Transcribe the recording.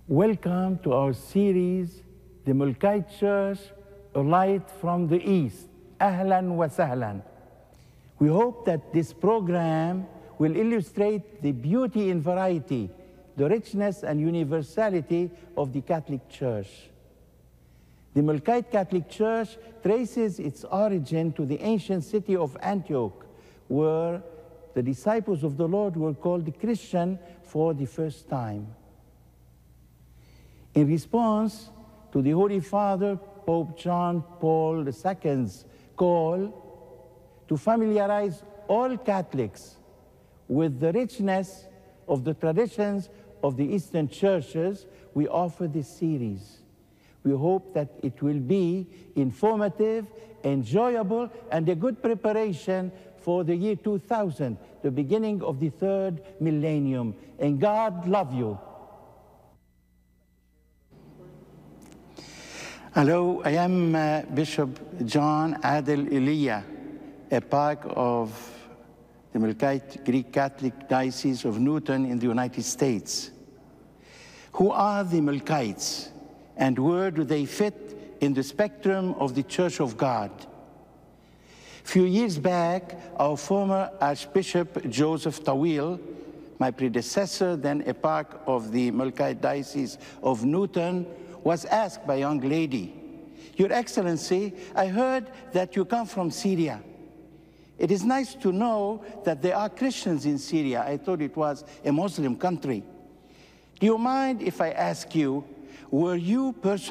Welcome to our series, The Mulkite Church, A Light from the East. Ahlan wa sahlan. We hope that this program will illustrate the beauty and variety, the richness and universality of the Catholic Church. The Mulkite Catholic Church traces its origin to the ancient city of Antioch, where the disciples of the Lord were called Christian for the first time. In response to the Holy Father, Pope John Paul II's call to familiarize all Catholics with the richness of the traditions of the Eastern churches, we offer this series. We hope that it will be informative, enjoyable, and a good preparation for the year 2000, the beginning of the third millennium. And God love you. Hello, I am Bishop John Adel Elia, a part of the Mulkite Greek Catholic Diocese of Newton in the United States. Who are the Mulkites, and where do they fit in the spectrum of the Church of God? A few years back, our former Archbishop Joseph Tawil, my predecessor, then a part of the Mulkite Diocese of Newton, was asked by a young lady, "Your Excellency, I heard that you come from Syria. It is nice to know that there are Christians in Syria. I thought it was a Muslim country. Do you mind if I ask you, were you personally